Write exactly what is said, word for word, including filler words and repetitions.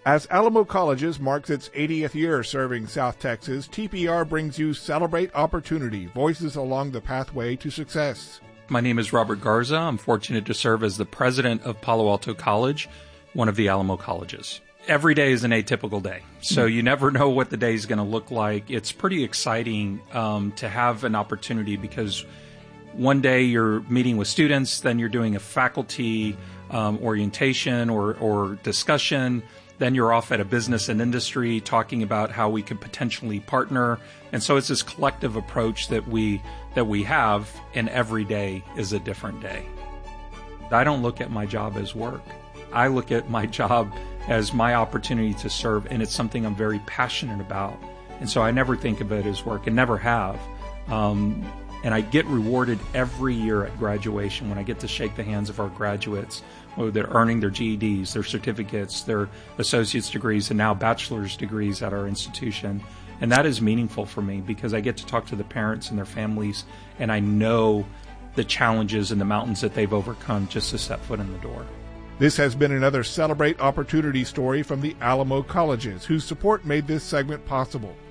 As Alamo Colleges marks its eightieth year serving South Texas, T P R brings you Celebrate Opportunity, Voices Along the Pathway to Success. My name is Robert Garza. I'm fortunate to serve as the president of Palo Alto College, one of the Alamo Colleges. Every day is an atypical day, so you never know what the day is going to look like. It's pretty exciting um, to have an opportunity because one day you're meeting with students, then you're doing a faculty um, orientation or, or discussion. Then you're off at a business and industry talking about how we could potentially partner. And so it's this collective approach that we that we have, and every day is a different day. I don't look at my job as work. I look at my job as my opportunity to serve, and it's something I'm very passionate about. And so I never think of it as work, and never have. Um, and I get rewarded every year at graduation when I get to shake the hands of our graduates. Whether they're earning their G E Ds, their certificates, their associate's degrees, and now bachelor's degrees at our institution. And that is meaningful for me because I get to talk to the parents and their families, and I know the challenges and the mountains that they've overcome just to set foot in the door. This has been another Celebrate Opportunity story from the Alamo Colleges, whose support made this segment possible.